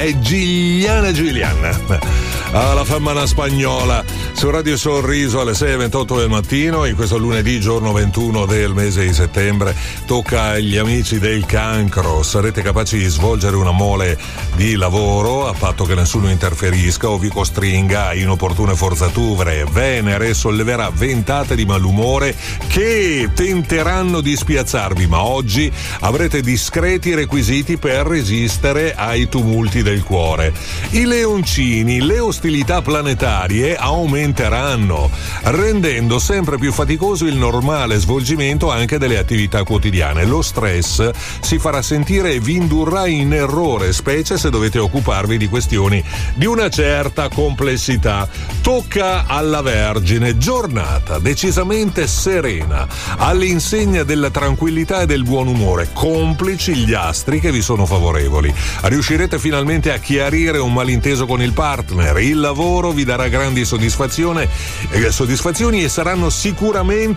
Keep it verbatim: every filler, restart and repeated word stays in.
è Giuliana Giuliana. Ah, la femmina spagnola su Radio Sorriso alle sei e ventotto del mattino. In questo lunedì, giorno ventuno del mese di settembre, tocca agli amici del cancro. Sarete capaci di svolgere una mole di lavoro a patto che nessuno interferisca o vi costringa a inopportune forzature. Venere solleverà ventate di malumore che tenteranno di spiazzarvi, ma oggi avrete discreti requisiti per resistere ai tumulti del cuore. I leoncini, le ostilità planetarie aumenteranno, rendendo sempre più faticoso il normale svolgimento anche delle attività quotidiane. Lo stress si farà sentire e vi indurrà in errore, specie se dovete occuparvi di questioni di una certa complessità. Tocca alla Vergine, giornata decisamente serena, all'insegna della tranquillità e del buon umore, complici gli astri che vi sono favorevoli. Riuscirete finalmente a chiarire un malinteso con il partner. Il lavoro vi darà grandi soddisfazione, eh, soddisfazioni e saranno sicuramente